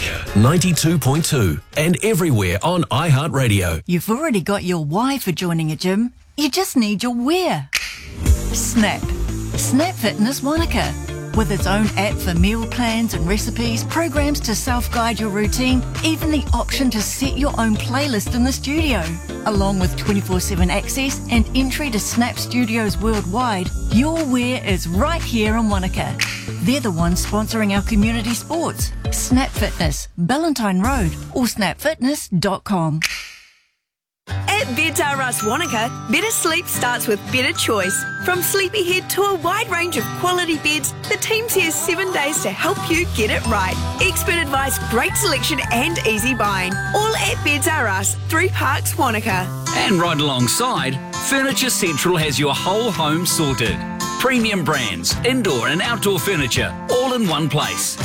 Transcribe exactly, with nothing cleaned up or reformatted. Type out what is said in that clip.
Wanaka ninety-two point two and everywhere on iHeartRadio. You've already got your why for joining a gym. You just need your where. Snap. Snap Fitness Wanaka. With its own app for meal plans and recipes, programs to self-guide your routine, even the option to set your own playlist in the studio. Along with twenty-four seven access and entry to Snap Studios worldwide, your where is right here in Wanaka. They're the ones sponsoring our community sports. Snap Fitness, Ballantyne Road or snap fitness dot com. At Beds R Us Wanaka, better sleep starts with better choice. From Sleepyhead to a wide range of quality beds, the team's here seven days to help you get it right. Expert advice, great selection and easy buying. All at Beds R Us, Three Parks, Wanaka. And right alongside, Furniture Central has your whole home sorted. Premium brands, indoor and outdoor furniture, all in one place.